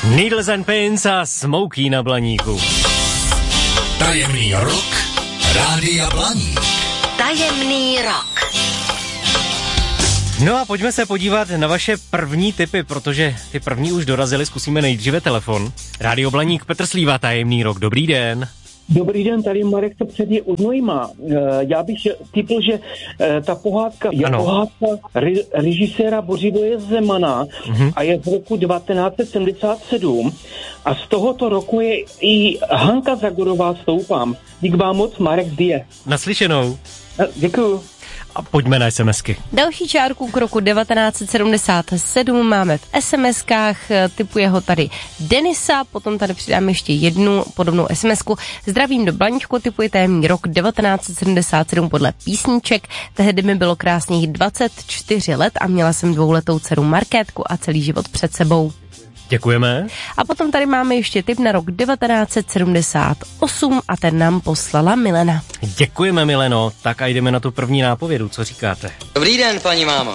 Needles and Pins a Smokey na Blaníku. Tajemný rok Rádia Blaník. Tajemný rok. No a pojďme se podívat na vaše první tipy, protože ty první už dorazily, zkusíme nejdříve telefon. Rádio Blaník, Petr Slíva, Tajemný rok, dobrý den. Dobrý den, tady Marek to předě u Znojma. Já bych typl, že ta pohádka je pohádka režiséra Bořivoje Zemana a je z roku 1977 a z tohoto roku je i Hanka Zagorová Stoupám. Dík vám moc, Marek Zdije. Naslyšenou. Děkuju. A pojďme na SMSky. Další čárku k roku 1977 máme v SMSkách, typuje ho tady Denisa, potom tady přidám ještě jednu podobnou SMSku. Zdravím do Blaníčku, typuje Tajemný rok 1977 podle písniček. Tehdy mi bylo krásných 24 let a měla jsem 2letou dceru Markétku a celý život před sebou. Děkujeme. A potom tady máme ještě tip na rok 1978 a ten nám poslala Milena. Děkujeme, Mileno. Tak a jdeme na tu první nápovědu, co říkáte? Dobrý den, paní mámo.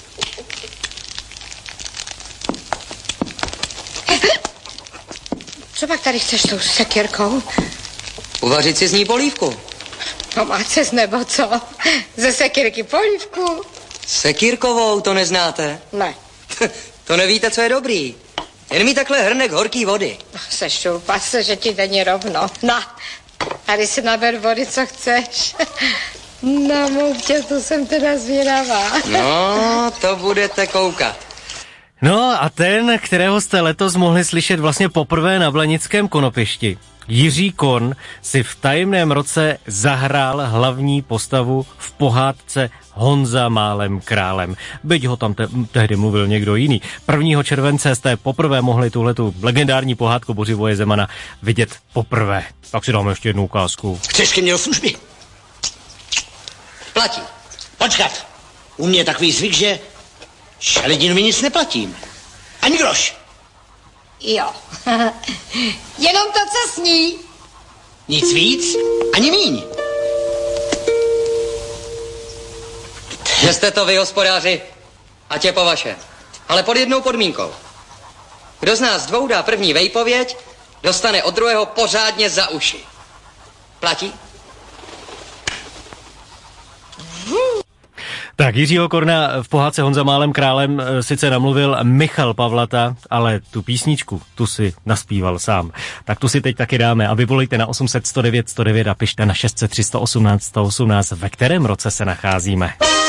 Co pak tady chceš tou sekírkou? Uvařit si z ní polívku. No má ses nebo co? Ze sekírky polívku? Sekírkovou, to neznáte? Ne. To nevíte, co je dobrý. Jen mi takhle hrnek horký vody. Sešťulpa se, že ti není rovno. No, tady si naber vody, co chceš. No, mluvtě, to jsem teda zvědavá. No, to budete koukat. No a ten, kterého jste letos mohli slyšet vlastně poprvé na Blanickém konopišti, Jiří Korn, si v Tajemném roce zahrál hlavní postavu v pohádce Honza málem králem. Byť ho tam tehdy mluvil někdo jiný. 1. července jste poprvé mohli tuhletu legendární pohádku Bořivoje Zemana vidět poprvé. Tak si dáme ještě jednu ukázku. Chceš ke mně do služby? Platí. Počkat. U mě je takový zvyk, že šaledinovi nic neplatím. Ani groš. Jo. Jenom to, co sní. Nic víc, ani míň. Že jste to vy, hospodáři, ať je po vaše. Ale pod jednou podmínkou. Kdo z nás dvou dá první vejpověď, dostane od druhého pořádně za uši. Platí? Tak Jiřího Korna v pohádce Honza málem králem sice namluvil Michal Pavlata, ale tu písničku, tu si naspíval sám. Tak tu si teď taky dáme a vy volejte na 800 109 109 a pište na 600 318 118, ve kterém roce se nacházíme.